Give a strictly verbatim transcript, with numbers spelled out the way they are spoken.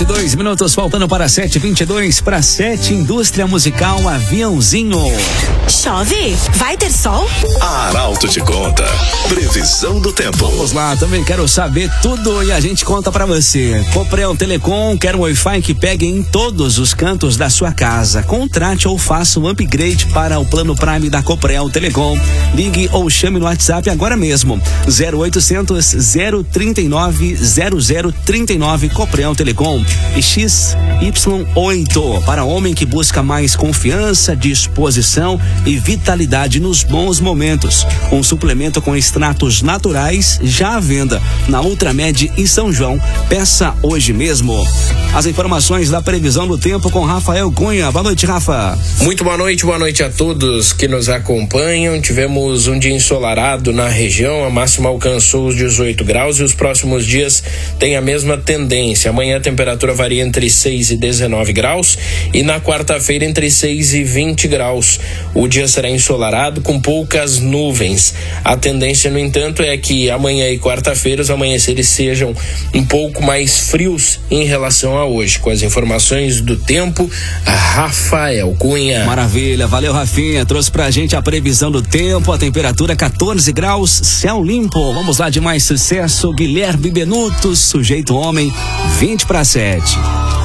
vinte e dois minutos, faltando para sete, vinte e dois para sete, indústria musical Aviãozinho. Chove? Vai ter sol? A Arauto te conta. Previsão do tempo. Vamos lá, também quero saber tudo e a gente conta pra você. Coprel Telecom quer um Wi-Fi que pegue em todos os cantos da sua casa. Contrate ou faça um upgrade para o plano Prime da Coprel Telecom. Ligue ou chame no WhatsApp agora mesmo. zero oitocentos, zero trinta e nove, zero zero trinta e nove Coprel Telecom e X Y oito para homem que busca mais confiança, disposição e vitalidade nos bons momentos. Um suplemento com extratos naturais já à venda na Ultramed em São João. Peça hoje mesmo. As informações da previsão do tempo com Rafael Cunha. Boa noite, Rafa. Muito boa noite, boa noite a todos que nos acompanham. Tivemos um dia ensolarado na região, a máxima alcançou os dezoito graus e os próximos dias têm a mesma tendência. Amanhã a temperatura varia entre seis e dezenove graus e na quarta-feira entre seis e vinte graus. O dia será ensolarado com poucas nuvens. A tendência, no entanto, é que amanhã e quarta-feira os amanheceres sejam um pouco mais frios em relação a hoje. Com as informações do tempo, Rafael Cunha. Maravilha, valeu, Rafinha. Trouxe pra gente a previsão do tempo, a temperatura quatorze graus, céu limpo. Vamos lá de mais sucesso, Guilherme Benuto, Sujeito Homem, vinte para sete.